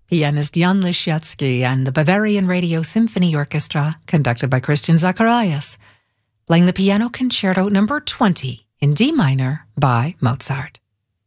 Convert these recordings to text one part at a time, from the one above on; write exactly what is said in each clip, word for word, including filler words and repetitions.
pianist Jan Lisiecki and the Bavarian Radio Symphony Orchestra, conducted by Christian Zacharias, playing the Piano Concerto number twenty in D minor by Mozart.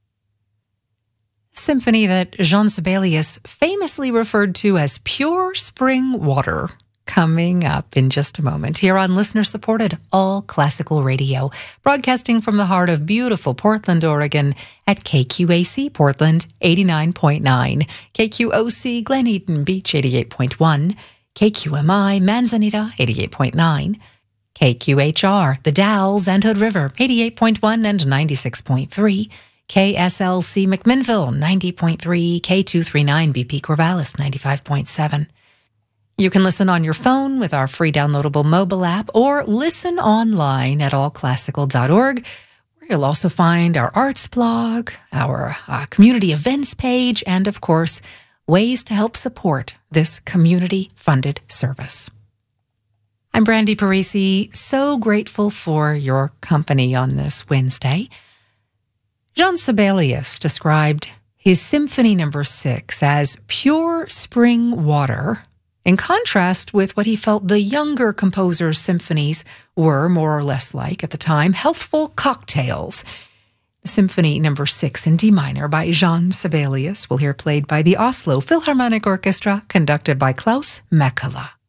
A symphony that Jean Sibelius famously referred to as pure spring water, coming up in just a moment here on listener-supported All Classical Radio, broadcasting from the heart of beautiful Portland, Oregon at K Q A C Portland eighty-nine point nine, K Q O C Glen Eden Beach eighty-eight point one, K Q M I Manzanita eighty-eight point nine, K Q H R The Dalles and Hood River eighty-eight point one and ninety-six point three, K S L C McMinnville ninety point three, K two thirty-nine B P Corvallis ninety-five point seven. You can listen on your phone with our free downloadable mobile app or listen online at all classical dot org, where you'll also find our arts blog, our uh, community events page, and, of course, ways to help support this community-funded service. I'm Brandy Parisi, so grateful for your company on this Wednesday. Jean Sibelius described his Symphony Number Six as pure spring water, in contrast with what he felt the younger composer's symphonies were more or less like at the time, healthful cocktails. The Symphony Number Six in D minor by Jean Sibelius, we'll hear played by the Oslo Philharmonic Orchestra, conducted by Klaus Mäkelä.